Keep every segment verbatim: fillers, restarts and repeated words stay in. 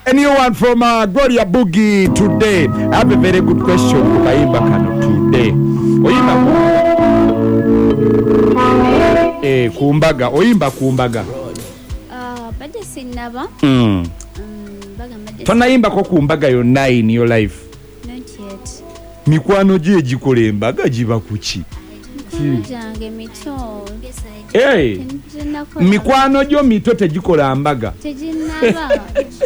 A new one from uh, Gloria Boogie today. I have a very good question for Kaimba Kano today. Oyimba eh kumbaga oyimba kumbaga. Ah, bade sinaba. Mm. Baga bade. Tonayimba ko kumbaga yonna in your life. Not yet. Mikwano gye gikole embaga giba kuki? Jange mito. Hey. Mikwano gyo mito tegikola mbaga. Tejinaba.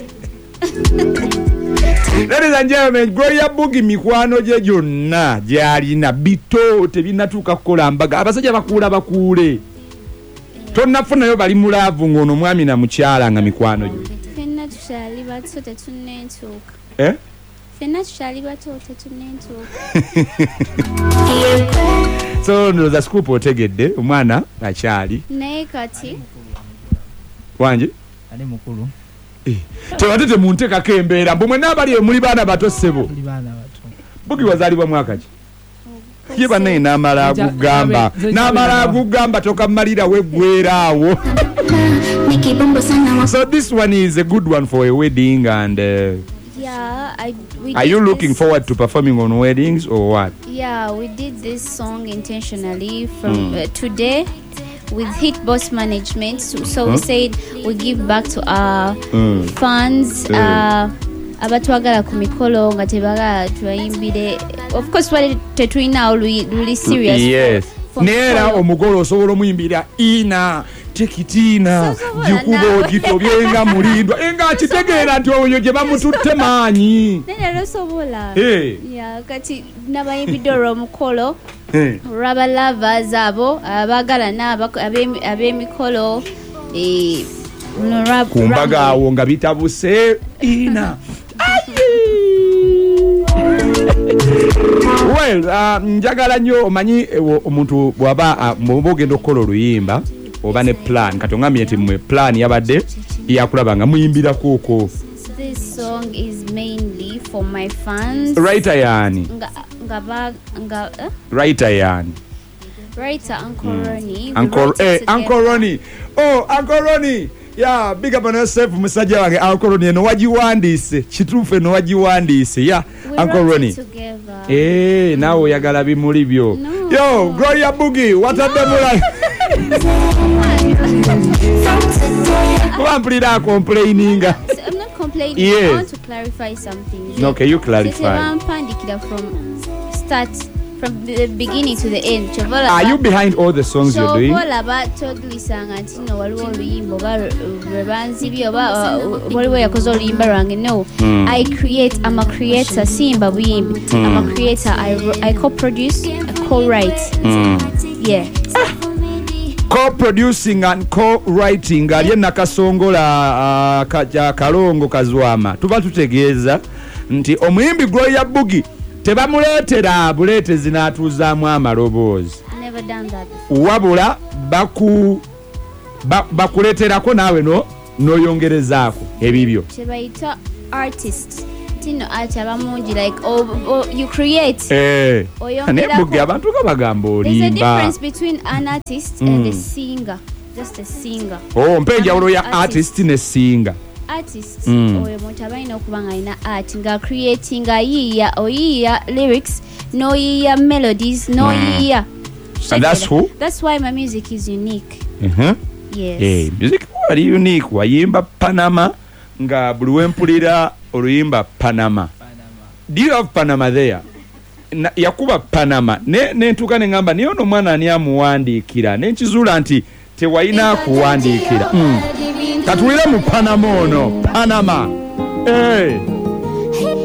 Ladies and gentlemen, Gloria Boogie mikwano gye gyonna gyalina bito tebinatuuka kukola mbaga. Abasajja bakuula bakuule. Tonnafunayo bali mulaavu ng'ono mwami na mukyala nga mikwano gyo. Fenna tushali bato tetunentuuka. Eh? Fenna tushali bato tetunentuuka. So ndowooza scoop otegedde omwana akyali. Naye kati. Wanje? Ali mukulu. Eh. Tewatete muntekako embeera mbu mwenna abali muli baana bato ssebo. Muli baana bato. Boogie wazaalibwa mwaka ki? Ye banaye n'amala agugamba. N'amala agugamba tokammalira weggweraawo. So this one is a good one for a wedding and uh, yeah, I we are you looking this, forward to performing on weddings or what? Yeah, we did this song intentionally from mm. uh, today with Hit Boss Management. So, so huh? we said we give back to our mm. fans. Mm. Uh, abatwagala ku mikolo nga tebaga twayimbire. Of course wale tetulina really serious. Yes. Nera omugolo osobola omuyimbira ina tekitina jikubo gitobyenga mulindwa enga kitegeera nti oyo gye bamututte maanyi. Nera osobola. Hey. Yeah, kati nabayimbidde omukolo. Hey. Rubber lovers abo abagala naba ab'emikolo eh no rap kumbaga awo nga bitabuse ina. Well, uh, njagala nnyo omanyi omuntu bwaba mbogenda okukola oluyimba oba ne plan kati ongamye nti mwe plan yabadde yakulaba nga muyimbira kuko. This song is mainly for my fans. Writer yani nga nga ba nga eh? Writer yani Writer Uncle mm. Ronnie. Uncle eh Uncle Ronnie. Oh Uncle Ronnie. Yeah, big up on yourself musajja wange Uncle Ronnie no wajiwandiise kituufu no wajiwandiise yeah Uncle Ronnie. Eh nawe oyagala bimuli byo. No. Yo Gloria Boogie watadde mula. Complete complaining. I'm not complaining. Yes. I want to clarify something. Okay, you clarify. From start from the beginning to the end. Are you behind all the songs so you're doing? So about totally sang until no waliwo luyimbo ba rebanzi byo ba waliwo yakoze oluyimba lwange. No, mm. I create. I'm a creator. Simba buyimbi. Mm. I'm a creator. I I co-produce, I co-write. Mm. Yeah. Ah. Co-producing and co-writing ali nakasongola uh, kaja kalongo kazwama tuba tutegeeza nti omuyimbi Gloria Boogie tebamuleetera buleete zinatuuzaamu amaloboozi. Never done that. Wabula baku ba, bakuleeterako naawe no noyongerezaako ebibyo. Tebayita artist. Tino acha bamungi like oh, oh you create. Eh. Ne Boogie abantu kabagamba olimba. There's a difference between an artist mm. and a singer. Just a singer. Oh, mpenja ulo ya artist ne singer. Artist mm. oyo muntu abalina okuba nga alina art nga creating ayiya oyiya lyrics no yiya melodies no mm. yiya. And that's who? That's why my music is unique. Uh-huh. Yes. Hey, music is unique. Wayimba Panama nga buli wempulira oluyimba Panama. Do you have Panama there? Na, yakuba Panama ne nentuka ne ngamba niyo no mwana ani amuwandiikira ne nkizula nti tewayina kuwandiikira. Mm. Katuwire mu Panama ono Panama. Eh. Hey.